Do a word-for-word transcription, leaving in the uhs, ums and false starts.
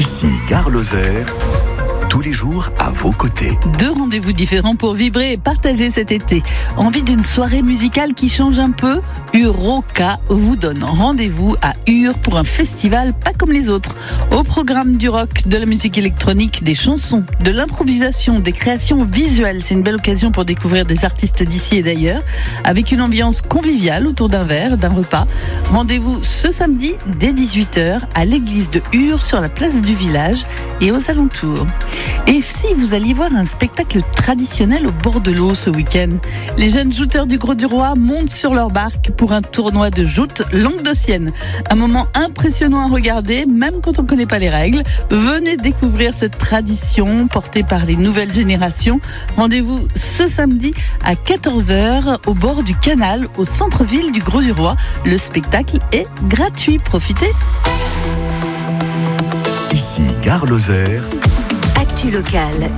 Ici Gare Lozère, tous les jours à vos côtés. Deux rendez-vous différents pour vibrer et partager cet été. Envie d'une soirée musicale qui change un peu? Uroca vous donne rendez-vous à Ur pour un festival pas comme les autres. Au programme du rock, de la musique électronique, des chansons, de l'improvisation, des créations visuelles. C'est une belle occasion pour découvrir des artistes d'ici et d'ailleurs, avec une ambiance conviviale autour d'un verre, d'un repas. Rendez-vous ce samedi dès dix-huit heures à l'église de Ur sur la place du village et aux alentours. Et si vous alliez voir un spectacle traditionnel au bord de l'eau ce week-end, les jeunes jouteurs du Gros du Roi montent sur leur barque pour un tournoi de joute languedocienne. Un moment impressionnant à regarder, même quand on ne connaît pas les règles. Venez découvrir cette tradition portée par les nouvelles générations. Rendez-vous ce samedi à quatorze heures au bord du canal, au centre-ville du Gros du Roi. Le spectacle est gratuit. Profitez. Ici Gare Lozère. Actu locale,